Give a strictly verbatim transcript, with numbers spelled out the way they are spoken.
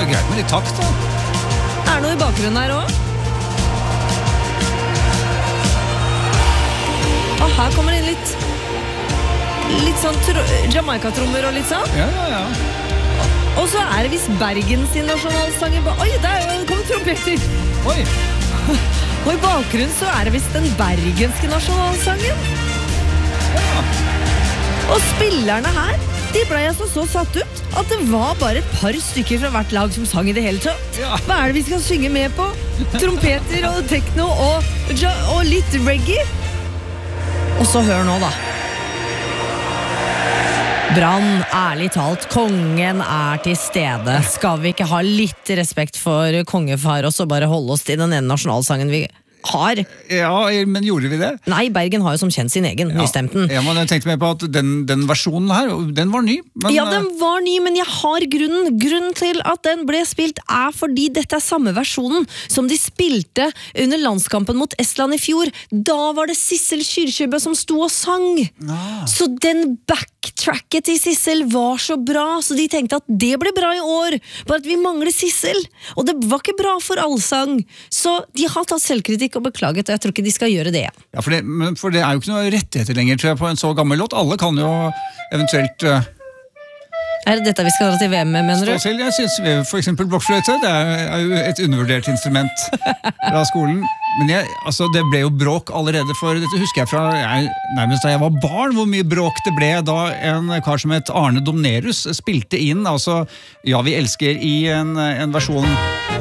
det er greit med litt takt da. Er det noe i bakgrunnen her også? Og her kommer det inn litt Litt sånn Jamaica-trommer og litt sånn. Ja, ja, ja. Og så er det visst Bergen sin nasjonalsang. Oi, der kommer trompeter. Oi. Og i bakgrunnen så er det visst den bergenske nasjonalsangen. Ja. Og spillerne her, de ble altså så satt ut at det var bare et par stykker fra hvert lag som sang i det hele tatt. Ja. Hva er det vi skal synge med på? Trompeter og techno og, og litt reggae. Og så hør nå da. Brann, ærlig talt, kongen er til stede. Skal vi ikke ha litt respekt for kongefar og så bare holde oss til den ene nasjonalsangen vi har? Ja, men gjorde vi det? Nei, Bergen har jo som kjent sin egen, nystemten. Ja, men jeg tenkte meg på at den, den versjonen her, den var ny. Men, ja, den var ny, men jeg har grunnen. Grunnen til at den ble spilt er fordi dette er samme versjonen som de spilte under landskampen mot Estland i fjor. Da var det Sissel Kyrkjebø som sto og sang. Ah. Så den backtracket til Sissel var så bra, så de tenkte at det ble bra i år, bare at vi mangler Sissel. Og det var ikke bra for allsang. Så de har tatt selvkritikk og beklaget, og jeg tror ikke de skal gjøre det. Ja, for det, men for det er jo ikke noe rettigheter lenger, tror jeg, på en så gammel låt. Alle kan jo eventuelt... Uh, er det dette vi skal dra til V M med, mener du? Stå selv, jeg synes vi, for eksempel blokkfløyte, det er jo et undervurdert instrument fra skolen. Men jeg, altså, det ble jo bråk allerede for, dette husker jeg fra, jeg, nærmest da jeg var barn, hvor mye bråk det ble da en kar som het Arne Domnerus spilte inn, altså, Ja, vi elsker i en, en versjon